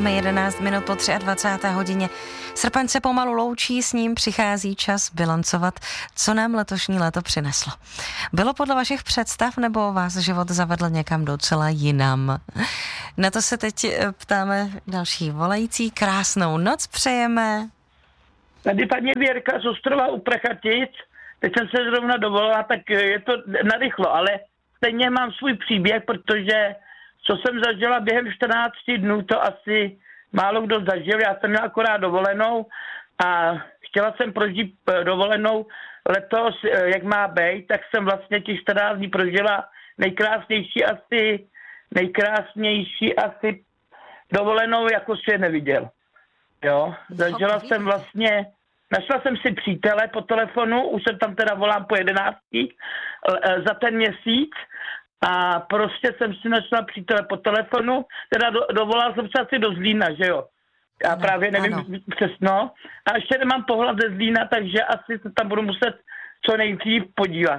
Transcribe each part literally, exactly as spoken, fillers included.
Máme jedenáct minut po dvacáté třetí hodině. Srpen se pomalu loučí, s ním přichází čas bilancovat, co nám letošní léto přineslo. Bylo podle vašich představ, nebo vás život zavedl někam docela jinam? Na to se teď ptáme další volající. Krásnou noc přejeme. Tady paní Věrka z Ostrova u Prachatic. Teď jsem se zrovna dovolila, tak je to narychlo, ale stejně mám svůj příběh, protože co jsem zažila během čtrnácti dnů, to asi málo kdo zažil. Já jsem měla akorát dovolenou a chtěla jsem prožít dovolenou letos, jak má být, tak jsem vlastně těch čtrnáct dní prožila nejkrásnější asi, nejkrásnější asi dovolenou, jako si je neviděl. Jo, zažila jsem vlastně, našla jsem si přítele po telefonu, už jsem tam teda volám po jedenácti za ten měsíc a prostě jsem si našla přítele po telefonu, teda do, dovolal jsem se asi do Zlína, že jo. Já ano, právě nevím ano. přesno. A ještě nemám pohled ze Zlína, takže asi se tam budu muset co nejdřív podívat.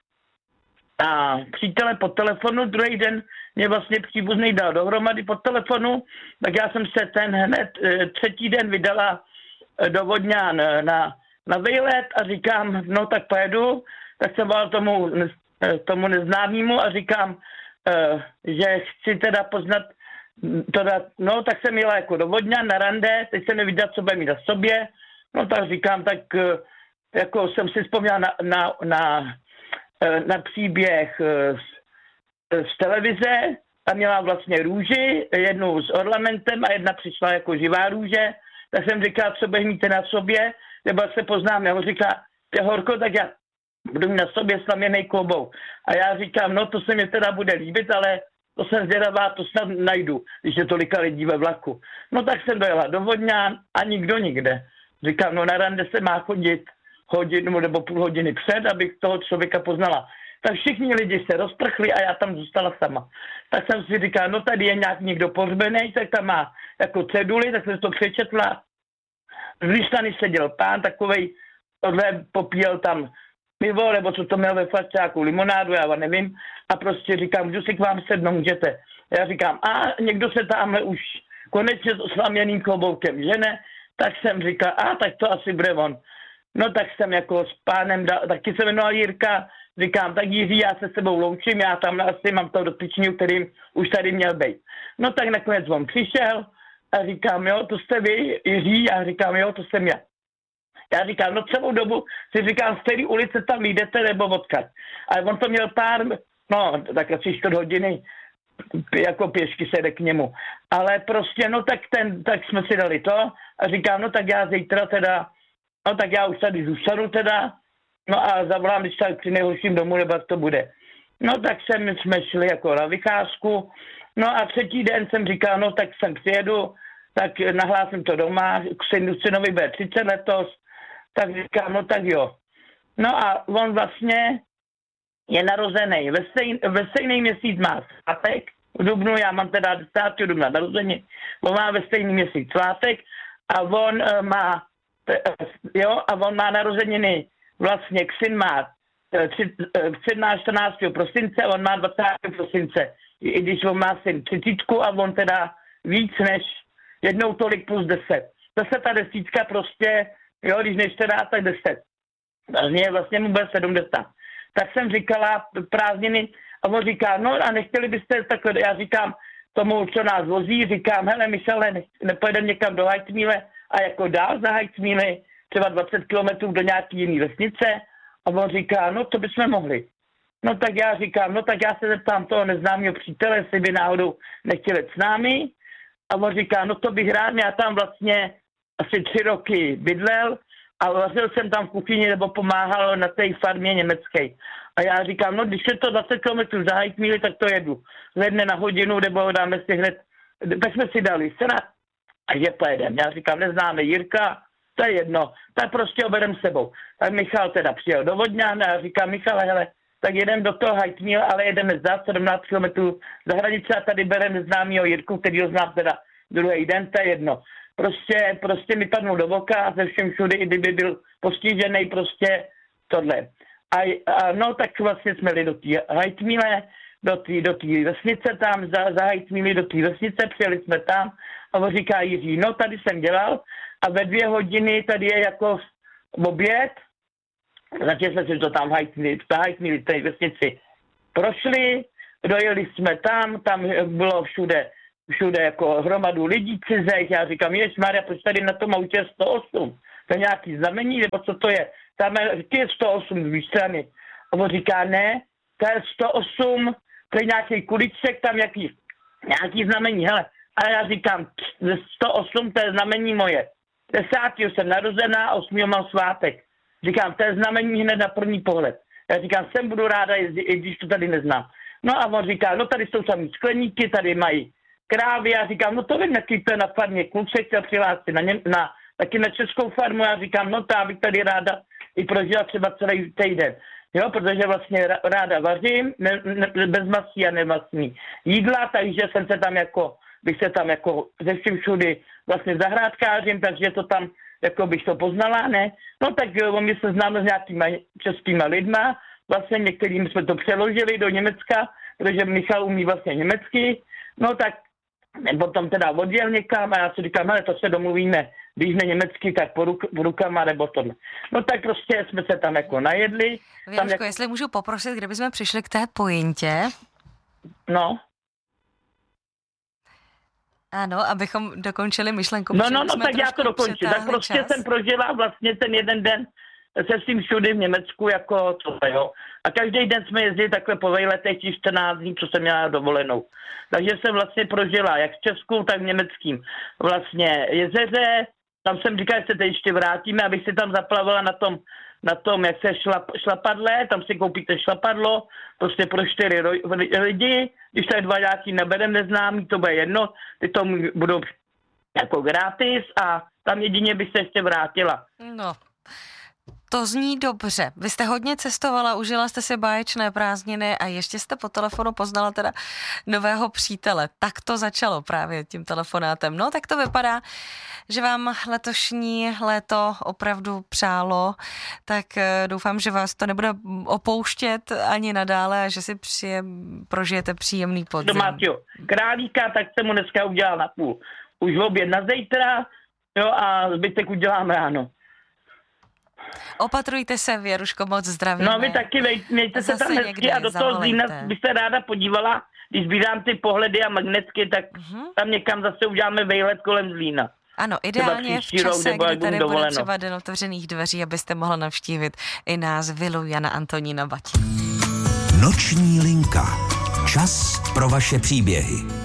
A přítele po telefonu, druhý den mě vlastně příbuzný dal dohromady po telefonu, tak já jsem se ten hned třetí den vydala do Vodňan na, na výlet a říkám, no tak pojedu, tak jsem volal tomu, tomu neznámému a říkám, že chci teda poznat, teda, no tak jsem jela jako do Vodňan na rande, teď jsem neviděl, co bude mít na sobě, no tak říkám, tak jako jsem si vzpomněl na, na, na, na příběh z, z televize, ta měla vlastně růži, jednu s ornamentem a jedna přišla jako živá růže, tak jsem říkal, co bude mít na sobě, nebo se poznáme. On říká, je horko, tak já budu mít na sobě slaměnej klobouk. A já říkám, no to se mi teda bude líbit, ale to jsem zvědavá, to snad najdu, když je tolika lidí ve vlaku. No tak jsem dojela do Vodňan a nikdo nikde. Říkám, no na rande se má chodit hodinu nebo půl hodiny před, abych toho člověka poznala. Tak všichni lidi se rozprchli a já tam zůstala sama. Tak jsem si říkal, no tady je nějak někdo pohřbený, tak tam má jako ceduly, tak jsem to přečetla. Z Líštany seděl pán takovej, tohle popíjel tam pivo, nebo co to měl ve flašťáku, limonádu, já nevím. A prostě říkám, můžu si k vám sednout, můžete. Já říkám, a někdo se tamhle už konečně s slaměným kloboukem žene, tak jsem říkal, a tak to asi bude on. No tak jsem jako s pánem, dal, taky se jmenoval Jirka, říkám, tak Jiří, já se s sebou loučím, já tam asi mám toho dotyčního, který už tady měl být. No tak nakonec on přišel a říkám, jo, to jste vy, Jiří, já říkám, jo, to jsem já. Já říkám, no celou dobu si říkám, z té ulice tam jdete nebo odkud. Ale on to měl pár, no tak asi čtvrt hodiny, jako pěšky se jde k němu. Ale prostě, no tak ten, tak jsme si dali to a říkám, no tak já zítra teda, no tak já už tady zůstanu teda, no a zavolám, když tak při nejhorším domu, nebo jak to bude. No tak jsem, jsme šli jako na vycházku, no a třetí den jsem říkal, no tak sem přijedu, tak nahlásím to doma, k synovi bude třicet letos, tak říkám, no tak jo. No a on vlastně je narozený, ve, stejn, ve stejný měsíc má svátek, v dubnu, já mám teda desátého dubna narození, on má ve stejný měsíc svátek a on uh, má, jo, a on má narozeniny, vlastně syn má syn má čtrnáctého prosince, on má dvacátého prosince, i když on má syn třicítku a on teda víc než jednou tolik plus deset. Zase ta desítka prostě, jo, když než teda, tak deset. Vlastně, vlastně mu bude sedmdesát. Tak jsem říkala prázdniny a on říká, no a nechtěli byste takhle, já říkám tomu, co nás vozí, říkám, hele Michale, ne, nepojedeme někam do Hajtmíle a jako dál za Hajtmíle, třeba dvacet kilometrů do nějaký jiný vesnice. A on říká, no to bychom mohli. No tak já říkám, no tak já se zeptám toho neznámého přítele, jestli by náhodou nechtěli s námi. A on říká, no to bych rád, já tam vlastně asi tři roky bydlel a vařil jsem tam v kuchyni nebo pomáhal na té farmě německé. A já říkám, no když je to dvacet kilometrů za Hajtmíli, tak to jedu. Ze dne na hodinu, nebo dáme si hned, tak jsme si dali sena a že pojedeme. Já říkám, neznáme Jirka, to je jedno, tak prostě ho berem sebou. Tak Michal teda přijel do Vodňan a říká, Michale, hele, tak jedem do toho Hajtmíla, ale jedeme za sedmnáct kilometrů za hranice a tady bereme neznámýho Jirku, který ho znám teda druhý den, to je jedno. Prostě, prostě mi padnul do voka a ze všem všude, i kdyby byl postižený, prostě tohle. A, a no tak vlastně jsme jeli do té Hajtmíle, do té do té vesnice tam, za, za Hajtmíly do té vesnice, přijeli jsme tam a on říká Jiří, no tady jsem dělal a ve dvě hodiny tady je jako oběd, začali jsme si to tam v Hajtmíly, v Hajtmíly, v té vesnici prošli, dojeli jsme tam, tam bylo všude, všude jako hromadu lidí cizech, já říkám, ježmarja, proč tady na tom autě je sto osm, to je nějaký znamení, nebo co to je, tam je sto osm z mé strany. A on říká, ne, to je sto osm, to je nějaký kuliček, tam nějaký, nějaký znamení, hele. A já říkám, sto osm, to je znamení moje. Desátýho jsem narozená a osmýho mám svátek. Říkám, to je znamení hned na první pohled. Já říkám, sem budu ráda jezdit, i když to tady neznám. No a on říká, no tady jsou samý skleníky, tady mají krávy. Já říkám, no to vím, jaký to je na farmě. Kluk se chtěl přihlásit na, něm, na, taky na českou farmu. Já říkám, no to já bych tady ráda i prožila třeba celý týden. Jo, protože vlastně ráda vařím, ne, ne, bez masí a nemastný jídla, takže jsem se tam jako, bych se tam jako ze vším všudy vlastně zahrádkářím, takže to tam, jako bych to poznala, ne? No tak on mi se známe s nějakýma českýma lidma, vlastně některým jsme to přeložili do Německa, protože Michal umí vlastně německy, no tak potom teda odjel někam a já si říkám, ale to se domluvíme, když ne německy, tak po, ruk, po rukama nebo tohle. No tak prostě jsme se tam jako najedli. Věruško, jako... jestli můžu poprosit, kdybychom přišli k té pointě. No. Ano, abychom dokončili myšlenku. No, no, no, tak já to dokončím. Tak prostě čas. Jsem prožila vlastně ten jeden den se svým všudy v Německu jako tohle, jo. A každý den jsme jezdili takhle po vejletech těch čtrnáct dní, co jsem měla dovolenou. Takže jsem vlastně prožila jak v Česku, tak v německým vlastně jezeře. Tam jsem říkal, že se teď ještě vrátíme, abych si tam zaplavala na tom, na tom jak se šlap, šlapadle, tam si koupíte šlapadlo, prostě pro čtyři lidi, když tady dva nějaký neberem neznámý, to bude jedno, ty to budou jako gratis a tam jedině bych se ještě vrátila. No. To zní dobře. Vy jste hodně cestovala, užila jste si báječné prázdniny a ještě jste po telefonu poznala teda nového přítele. Tak to začalo právě tím telefonátem. No, tak to vypadá, že vám letošní léto opravdu přálo, tak doufám, že vás to nebude opouštět ani nadále a že si přije, prožijete příjemný podzim. Domácio, králíka, tak jsem mu dneska udělal na půl. Už v oběd na zítra, jo, a zbytek uděláme ráno. Opatrujte se, Věruško, moc zdravíme. No vy taky, vej, mějte se tam hezky a do toho Zlína byste ráda podívala, když sbírám ty pohledy a magnetky, tak uh-huh. tam někam zase uděláme vejlet kolem Zlína. Ano, ideálně v čase, kdy tady bude třeba den otevřených dveří, abyste mohla navštívit i nás vilu Jana Antonína Bati. Noční linka. Čas pro vaše příběhy.